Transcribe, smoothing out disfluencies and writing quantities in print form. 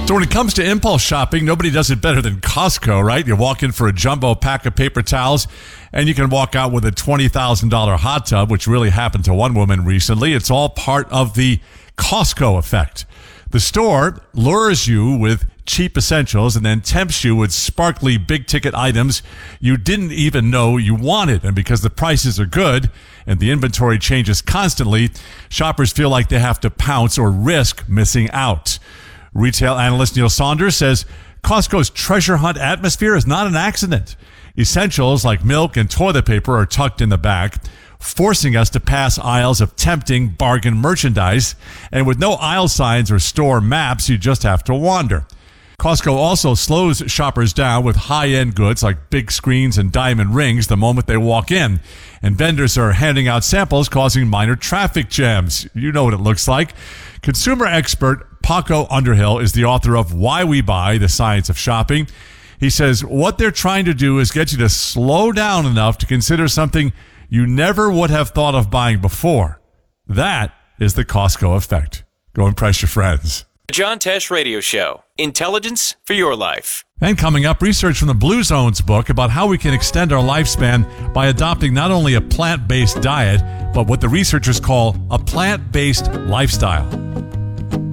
So when it comes to impulse shopping, nobody does it better than Costco, right? You walk in for a jumbo pack of paper towels, and you can walk out with a $20,000 hot tub, which really happened to one woman recently. It's all part of the Costco effect. The store lures you with cheap essentials and then tempts you with sparkly big-ticket items you didn't even know you wanted. And because the prices are good and the inventory changes constantly, shoppers feel like they have to pounce or risk missing out. Retail analyst Neil Saunders says Costco's treasure hunt atmosphere is not an accident. Essentials like milk and toilet paper are tucked in the back, forcing us to pass aisles of tempting bargain merchandise. And with no aisle signs or store maps, you just have to wander. Costco also slows shoppers down with high-end goods like big screens and diamond rings the moment they walk in. And vendors are handing out samples, causing minor traffic jams. You know what it looks like. Consumer expert Paco Underhill is the author of Why We Buy, The Science of Shopping. He says what they're trying to do is get you to slow down enough to consider something you never would have thought of buying before. That is the Costco effect. Go impress your friends. The John Tesh Radio Show. Intelligence for your life. And coming up, research from the Blue Zones book about how we can extend our lifespan by adopting not only a plant-based diet, but what the researchers call a plant-based lifestyle.